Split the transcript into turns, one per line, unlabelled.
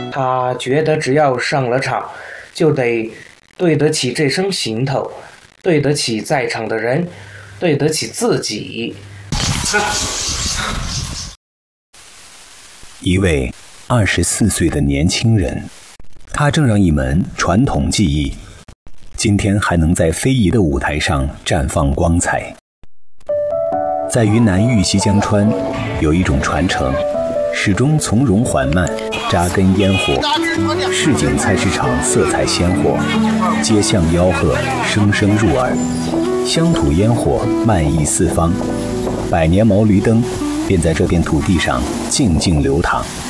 他觉得只要上了场，就得对得起这身行头，对得起在场的人，对得起自己。
一位24岁的年轻人，他正让一门传统技艺今天还能在非遗的舞台上绽放光彩。在云南玉溪江川，有一种传承，始终从容缓慢，扎根烟火。市井菜市场色彩鲜活，街巷吆喝声声入耳，乡土烟火漫溢四方，百年毛驴灯便在这片土地上静静流淌。